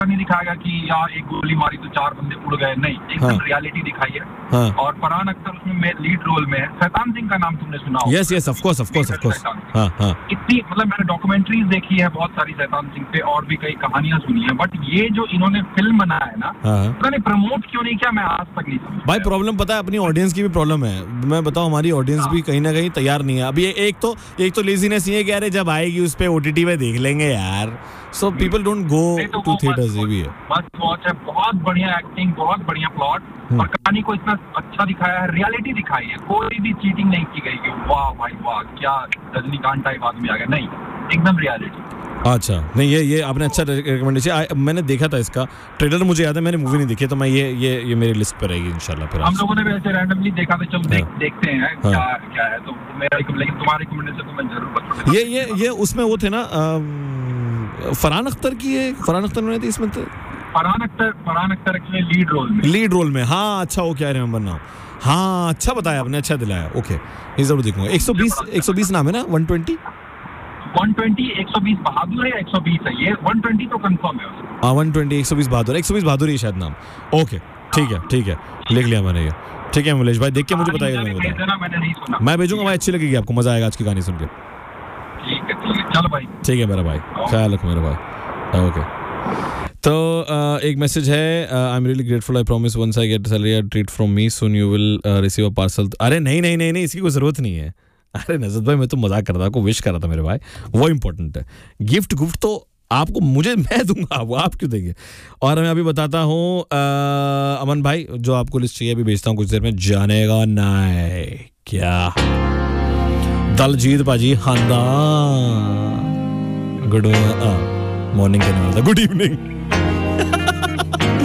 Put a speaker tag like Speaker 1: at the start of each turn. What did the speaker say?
Speaker 1: नहीं दिखाएगा कि यार एक गोली मारी तो 4 बंदे उड़ गए, नहीं, एकदम रियलिटी दिखाई है। और फरहान अख्तर उसमें लीड रोल में है। शैतान सिंह का नाम तुमने सुना होगा?
Speaker 2: Yes of course.
Speaker 1: इतनी मतलब मैंने डॉक्यूमेंट्रीज देखी है बहुत सारी शैतान सिंह पे, और भी कई कहानियां सुनी है, बट ये जो इन्होंने फिल्म बनाया है ना, पता नहीं प्रमोट क्यों नहीं किया, मैं आज तक नहीं समझ।
Speaker 2: भाई प्रॉब्लम पता है, अपनी ऑडियंस की भी प्रॉब्लम है। मैं बताऊं, हमारी ऑडियंस भी कहीं ना कहीं तैयार नहीं है अभी। एक तो लेजीनेस ये कह रहे जब आएगी उस पे OTT पे देख लेंगे यार। So people don't go to theatres. ये भी है,
Speaker 1: मस्ट वॉच है। बहुत बढ़िया एक्टिंग, बहुत बढ़िया प्लॉट, और कहानी को इतना अच्छा दिखाया है, रियलिटी दिखाई है, कोई भी चीटिंग नहीं की गई कि वाह भाई वाह क्या रजनीकांत टाइप आदमी आ गया, नहीं, एकदम रियलिटी।
Speaker 2: अच्छा, नहीं ये आपने अच्छा रिकमेंडेशन। मैंने देखा था इसका ट्रेलर, मुझे याद है, मैंने मूवी नहीं देखी, तो मैं ये मेरी लिस्ट पे रहेगी इंशाल्लाह। फिर
Speaker 1: हम लोगों ने भी ऐसे रैंडमली देखा था, चलो देखते हैं क्या है, तो मेरा लेकिन तुम्हारे रिकमेंडेशन तो मैं जरूर बताऊंगा।
Speaker 2: ये उसमें वो थे ना, फरहान अख्तर की है, फरहान अख्तर ने थी इसमें। तो Farhan
Speaker 1: Akhtar actually lead role में।
Speaker 2: हाँ अच्छा, वो क्या रिमेंबर नाउ। हाँ अच्छा बताया आपने, अच्छा दिलाया। ओके, ये जरूर देखूंगा। 120 नाम है ना? 120
Speaker 1: 120 बहादुर है, 120 है, ये 120 तो कंफर्म है उसका।
Speaker 2: 120 120 बहादुर ही शायद नाम। ओके ठीक है, लिख लिया मैंने ये। ठीक है मुलेश भाई, देख के मुझे बताइएगा।
Speaker 1: मैंने नहीं सुना,
Speaker 2: मैं भेजूंगा भाई, अच्छी लगेगी आपको, मजा आएगा आज की कहानी सुन के।
Speaker 1: ठीक है चलो भाई।
Speaker 2: ठीक है मेरा भाई, ख्याल रखो मेरा भाई। ओके, तो एक मैसेज है, I am really grateful, I promise once I get salary a treat from me soon you will receive a parcel. अरे नहीं, इसकी कोई जरूरत नहीं है। अरे नजरत भाई, मैं तो मजाक कर रहा था, आपको विश कर रहा था मेरे भाई, वो इंपॉर्टेंट है। गिफ्ट तो आपको मैं दूंगा, आप क्यों देंगे। और मैं अभी बताता हूँ अमन भाई, जो आपको लिस्ट चाहिए अभी भेजता हूँ कुछ देर में। जानेगा नहीं क्या दलजीत पाजी खानदान गुड मॉर्निंग कहने वाला था, गुड इवनिंग।